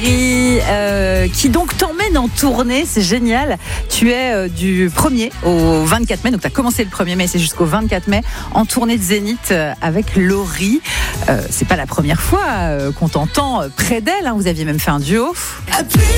Laurie, qui donc t'emmène en tournée. C'est génial. Tu es du 1er au 24 mai. Donc, tu as commencé le 1er mai, c'est jusqu'au 24 mai, en tournée de Zénith avec Laurie. C'est pas la première fois qu'on t'entend près d'elle. Vous aviez même fait un duo.